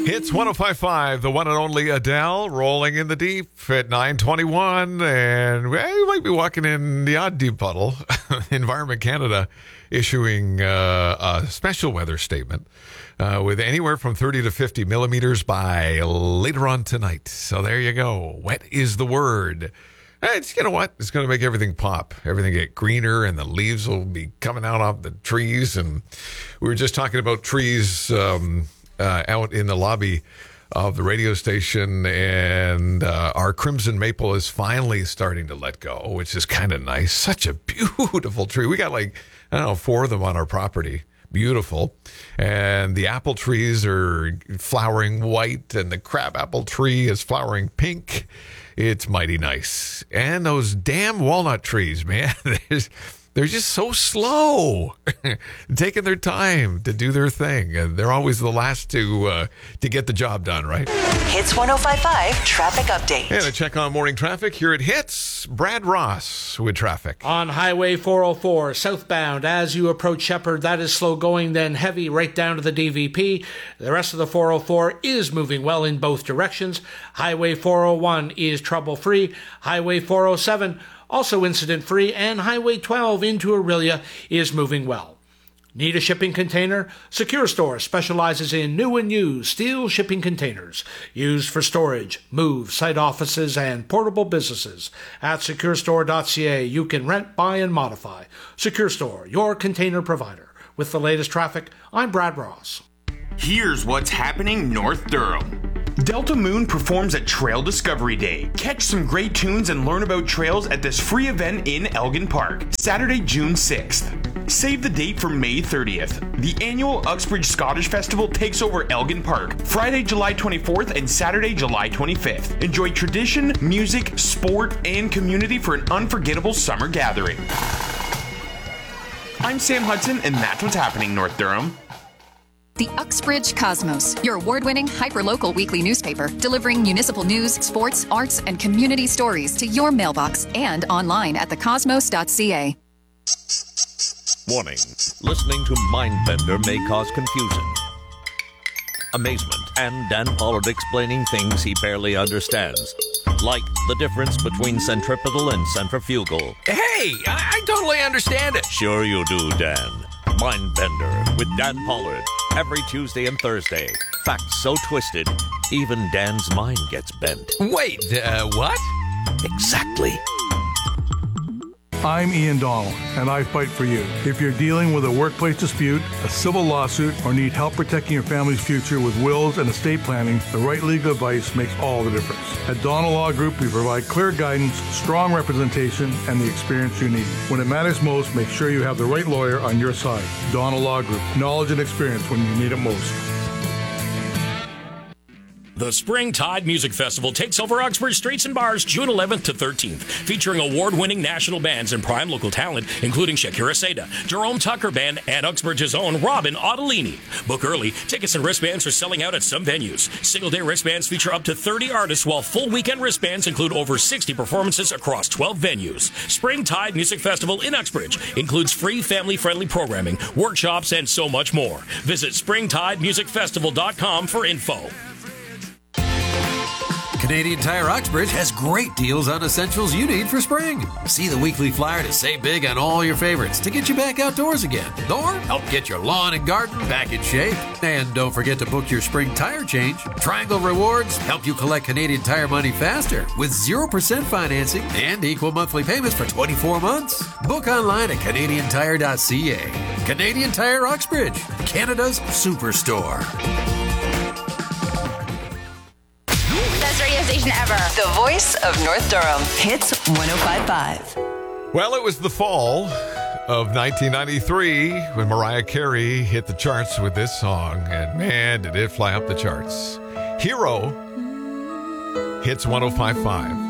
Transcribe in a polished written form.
Hits 105.5, the one and only Adele, rolling in the deep at 9:21, and you might be walking in the odd deep puddle. Environment Canada issuing a special weather statement with anywhere from 30 to 50 millimeters by later on tonight. So there you go. Wet is the word. It's, you know what? It's going to make everything pop. Everything get greener, and the leaves will be coming out of the trees. And we were just talking about trees out in the lobby of the radio station, and our crimson maple is finally starting to let go, which is kind of nice. Such a beautiful tree. We got 4 of them on our property. Beautiful. And the apple trees are flowering white, and the crabapple tree is flowering pink. It's mighty nice. And those damn walnut trees, man, they're just so slow, taking their time to do their thing. And they're always the last to get the job done, right? Hits 105.5 traffic update. And a check on morning traffic here at Hits. Brad Ross with traffic. On Highway 404, southbound, as you approach Shepherd, that is slow going, then heavy right down to the DVP. The rest of the 404 is moving well in both directions. Highway 401 is trouble-free. Highway 407 also incident-free, and Highway 12 into Orillia is moving well. Need a shipping container? Secure Store specializes in new and used steel shipping containers used for storage, move, site offices, and portable businesses. At securestore.ca, you can rent, buy, and modify. Secure Store, your container provider. With the latest traffic, I'm Brad Ross. Here's what's happening North Durham. Delta Moon performs at Trail Discovery Day. Catch some great tunes and learn about trails at this free event in Elgin Park, Saturday, June 6th. Save the date for May 30th. The annual Uxbridge Scottish Festival takes over Elgin Park, Friday, July 24th and Saturday, July 25th. Enjoy tradition, music, sport, and community for an unforgettable summer gathering. I'm Sam Hudson, and that's what's happening North Durham. The Uxbridge Cosmos, your award-winning hyper-local weekly newspaper, delivering municipal news, sports, arts, and community stories to your mailbox and online at thecosmos.ca. Warning. Listening to Mindbender may cause confusion, amazement, and Dan Pollard explaining things he barely understands. Like the difference between centripetal and centrifugal. Hey, I totally understand it. Sure you do, Dan. Mindbender with Dan Pollard. Every Tuesday and Thursday. Facts so twisted, even Dan's mind gets bent. Wait, what? Exactly. I'm Ian Donald, and I fight for you. If you're dealing with a workplace dispute, a civil lawsuit, or need help protecting your family's future with wills and estate planning, the right legal advice makes all the difference. At Donald Law Group, we provide clear guidance, strong representation, and the experience you need. When it matters most, make sure you have the right lawyer on your side. Donald Law Group, knowledge and experience when you need it most. The Springtide Music Festival takes over Uxbridge streets and bars June 11th to 13th, featuring award-winning national bands and prime local talent, including Shakira Seda, Jerome Tucker Band, and Uxbridge's own Robin Ottolini. Book early. Tickets and wristbands are selling out at some venues. Single-day wristbands feature up to 30 artists, while full weekend wristbands include over 60 performances across 12 venues. Springtide Music Festival in Uxbridge includes free family-friendly programming, workshops, and so much more. Visit springtidemusicfestival.com for info. Canadian Tire Uxbridge has great deals on essentials you need for spring. See the weekly flyer to save big on all your favorites to get you back outdoors again, or help get your lawn and garden back in shape. And don't forget to book your spring tire change. Triangle Rewards help you collect Canadian Tire money faster with 0% financing and equal monthly payments for 24 months. Book online at canadiantire.ca. Canadian Tire Uxbridge, Canada's superstore. Best radio station ever. The voice of North Durham. Hits 105.5. Well, it was the fall of 1993 when Mariah Carey hit the charts with this song, and man, did it fly up the charts. Hero hits 105.5.